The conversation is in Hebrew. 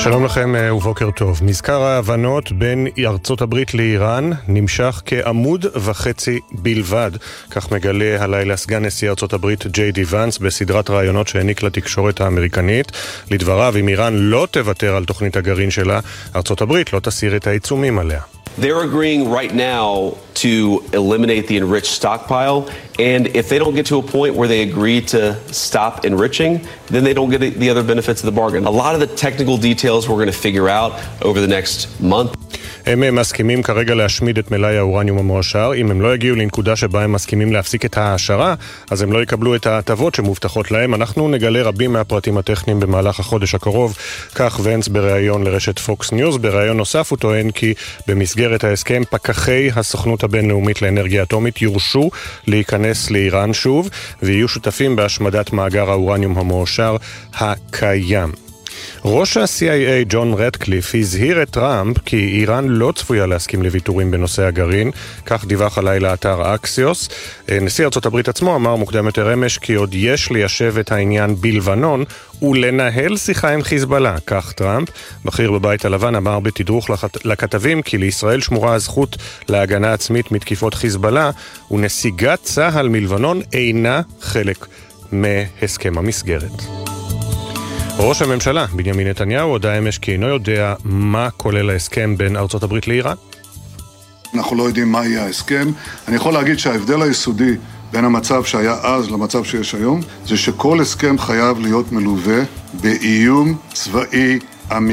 שלום לכם ובוקר טוב. מזכר ההבנות בין ארצות הברית לאיראן נמשך כעמוד וחצי בלבד. כך מגלה הלילה סגן נשיא ארצות הברית ג'יי די ונס בסדרת ראיונות שהעניק לתקשורת האמריקנית. לדבריו, אם איראן לא תוותר על תוכנית הגרעין שלה, ארצות הברית לא תסיר את העיצומים עליה. They're agreeing right now to eliminate the enriched stockpile, and if they don't get to a point where they agree to stop enriching, then they don't get the other benefits of the bargain. A lot of the technical details we're going to figure out over the next month. הם מסכימים כרגע להשמיד את מלאי האורניום המועשר. אם הם לא יגיעו לנקודה שבה הם מסכימים להפסיק את ההעשרה, אז הם לא יקבלו את ההטבות שמובטחות להם. אנחנו נגלה רבים מהפרטים הטכניים במהלך החודש הקרוב. כך ונס בראיון לרשת פוקס ניוז. בראיון נוסף הוא טוען כי במסגרת ההסכם פקחי הסוכנות הבינלאומית לאנרגיה אטומית יורשו להיכנס לאיראן שוב, ויהיו שותפים בהשמדת מאגר האורניום המועשר הקיים. ראש ה-CIA ג'ון רדקליף הזהיר את טראמפ כי איראן לא צפויה להסכים לוויתורים בנושא הגרעין, כך דיווח הלילה אתר אקסיוס. נשיא ארצות הברית עצמו אמר מוקדם יותר אמש כי עוד יש ליישב את העניין בלבנון ולנהל שיחה עם חיזבאללה, כך טראמפ. בכיר בבית הלבן אמר בתדרוך לכתבים כי לישראל שמורה הזכות להגנה עצמית מתקיפות חיזבאללה, ונסיגת צה"ל מלבנון אינה חלק מהסכם המסגרת. ראש הממשלה בנימין נתניהו הודע אמש כי אינו יודע מה כולל ההסכם בין ארצות הברית לאיראן. אנחנו לא יודעים מה יהיה ההסכם. אני יכול להגיד שההבדל היסודי בין המצב שהיה אז למצב שיש היום, זה שכל הסכם חייב להיות מלווה באיום צבאי